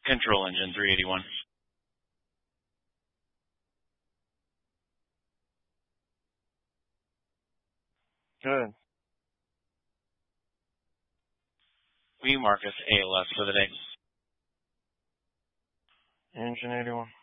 Control engine 381. Good. We mark us ALS for the day. Engine 81.